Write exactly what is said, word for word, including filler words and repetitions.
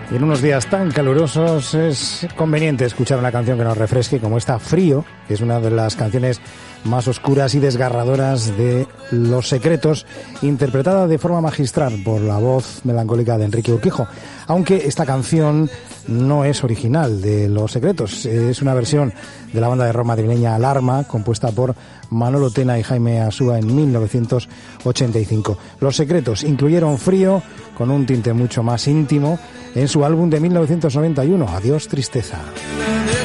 Y en unos días tan calurosos es conveniente escuchar una canción que nos refresque, como esta Frío, que es una de las canciones más oscuras y desgarradoras de Los Secretos, interpretada de forma magistral por la voz melancólica de Enrique Urquijo. Aunque esta canción no es original de Los Secretos, es una versión de la banda de rock madrileña Alarma, compuesta por Manolo Tena y Jaime Asúa en mil novecientos ochenta y cinco. Los Secretos incluyeron Frío, con un tinte mucho más íntimo, en su álbum de mil novecientos noventa y uno, Adiós Tristeza.